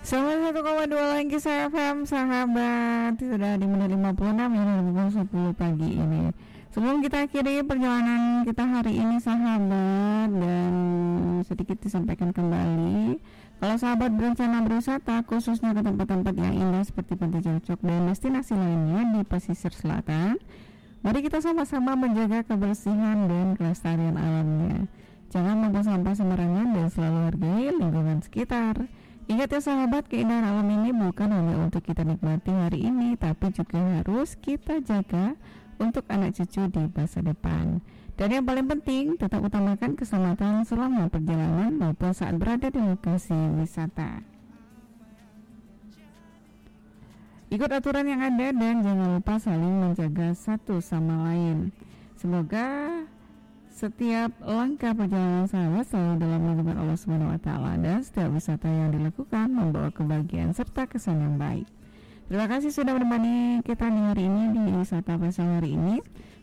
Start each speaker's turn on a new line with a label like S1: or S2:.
S1: 101,2 lagi saya FM sahabat. Sudah di menit 56 ya, pukul 10 pagi ini. Sebelum kita akhiri perjalanan kita hari ini sahabat, dan sedikit disampaikan kembali, kalau sahabat berencana berwisata khususnya ke tempat-tempat yang indah seperti Pantai Cocok dan destinasi lainnya di pesisir selatan, mari kita sama-sama menjaga kebersihan dan kelestarian alamnya. Jangan membuang sampah sembarangan dan selalu hargai lingkungan sekitar. Ingat ya sahabat, keindahan alam ini bukan hanya untuk kita nikmati hari ini, tapi juga harus kita jaga untuk anak cucu di masa depan. Dan yang paling penting, tetap utamakan keselamatan selama perjalanan maupun saat berada di lokasi wisata. Ikut aturan yang ada dan jangan lupa saling menjaga satu sama lain. Semoga setiap langkah perjalanan sahabat selalu dalam lindungan Allah SWT, dan setiap wisata yang dilakukan membawa kebahagiaan serta kesan yang baik. Terima kasih sudah menemani kita di hari ini di wisata pasang hari ini.